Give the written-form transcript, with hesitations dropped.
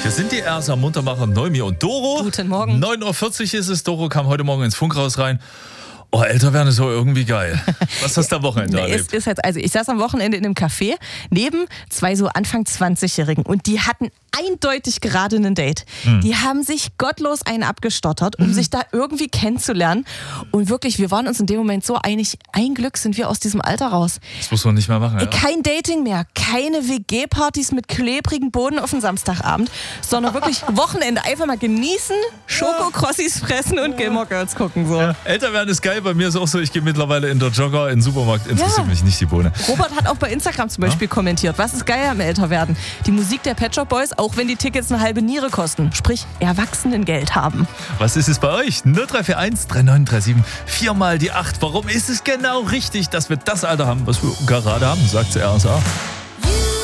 Wir sind die RSA Muntermacher Neumi und Doro. Guten Morgen. 9.40 Uhr ist es. Doro kam heute Morgen ins Funkhaus rein. Oh, älter werden ist so irgendwie geil. Was hast du am Wochenende erlebt? Ich saß am Wochenende in einem Café neben zwei so Anfang 20-Jährigen und die hatten eindeutig gerade ein Date. Die haben sich gottlos einen abgestottert, um sich da irgendwie kennenzulernen. Und wirklich, wir waren uns in dem Moment so einig, ein Glück sind wir aus diesem Alter raus. Das muss man nicht mehr machen. Ja? Kein Dating mehr, keine WG-Partys mit klebrigen Boden auf den Samstagabend, sondern wirklich Wochenende einfach mal genießen, Schokokrossis fressen und Gilmore Girls gucken. So. Ja. Älter werden ist geil. Bei mir ist auch so, ich gehe mittlerweile in der Jogger in den Supermarkt. Interessiert mich nicht die Bohne. Robert hat auch bei Instagram zum Beispiel kommentiert, was ist geil am Älterwerden? Die Musik der Pet Shop Boys, auch wenn die Tickets eine halbe Niere kosten. Sprich, Erwachsenengeld haben. Was ist es bei euch? 0341 3937 4 mal die 8. Warum ist es genau richtig, dass wir das Alter haben, was wir gerade haben, sagt der RSA.